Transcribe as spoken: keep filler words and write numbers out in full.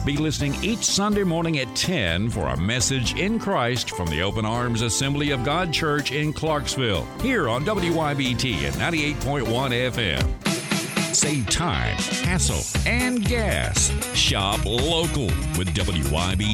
Be listening each Sunday morning at ten for a message in Christ from the Open Arms Assembly of God Church in Clarksville, here on W Y B T at ninety-eight point one F M. Save time, hassle, and gas. Shop local with W Y B T.